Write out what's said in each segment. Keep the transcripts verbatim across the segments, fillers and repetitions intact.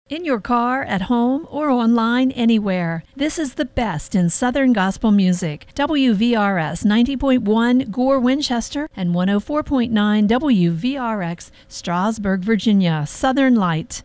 In your car, at home, or online, anywhere. This is the best in Southern Gospel music. W V R S ninety point one Gore, Winchester, and one oh four point nine W V R X, Strasburg, Virginia. Southern Light.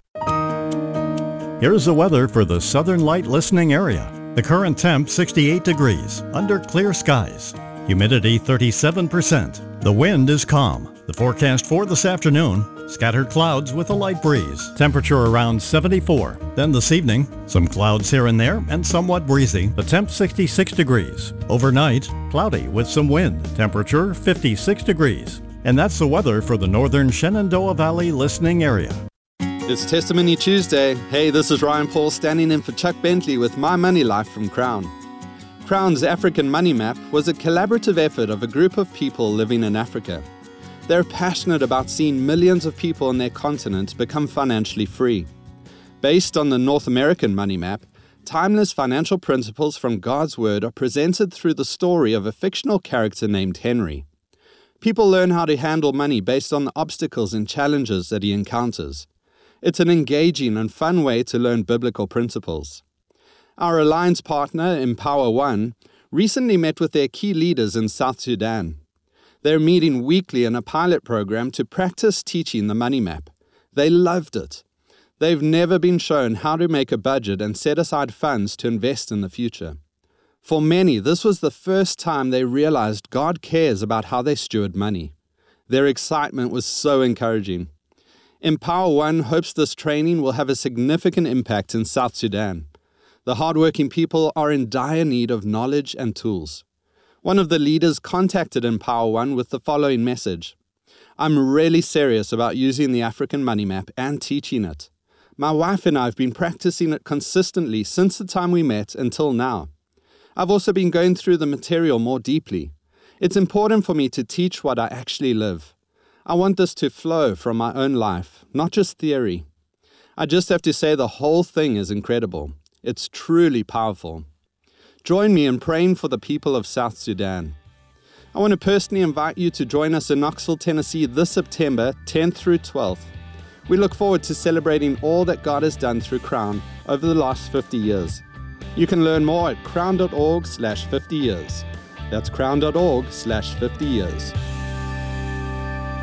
Here's the weather for the Southern Light listening area. The current temp sixty-eight degrees, under clear skies. Humidity thirty-seven percent. The wind is calm. The forecast for this afternoon, scattered clouds with a light breeze. Temperature around seventy-four. Then this evening, some clouds here and there and somewhat breezy. The temp sixty-six degrees. Overnight, cloudy with some wind. Temperature fifty-six degrees. And that's the weather for the northern Shenandoah Valley listening area. It's Testimony Tuesday. Hey, this is Ryan Paul standing in for Chuck Bentley with My Money Life from Crown. Crown's African Money Map was a collaborative effort of a group of people living in Africa. They're passionate about seeing millions of people on their continent become financially free. Based on the North American Money Map, timeless financial principles from God's Word are presented through the story of a fictional character named Henry. People learn how to handle money based on the obstacles and challenges that he encounters. It's an engaging and fun way to learn biblical principles. Our alliance partner, Empower One, recently met with their key leaders in South Sudan. They're meeting weekly in a pilot program to practice teaching the money map. They loved it. They've never been shown how to make a budget and set aside funds to invest in the future. For many, this was the first time they realized God cares about how they steward money. Their excitement was so encouraging. Empower One hopes this training will have a significant impact in South Sudan. The hardworking people are in dire need of knowledge and tools. One of the leaders contacted Empower One with the following message. I'm really serious about using the African Money Map and teaching it. My wife and I have been practicing it consistently since the time we met until now. I've also been going through the material more deeply. It's important for me to teach what I actually live. I want this to flow from my own life, not just theory. I just have to say the whole thing is incredible. It's truly powerful. Join me in praying for the people of South Sudan. I want to personally invite you to join us in Knoxville, Tennessee this September tenth through twelfth. We look forward to celebrating all that God has done through Crown over the last fifty years. You can learn more at crown.org slash 50 years. That's crown.org slash 50 years.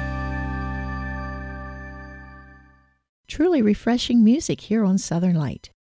Truly refreshing music here on Southern Light.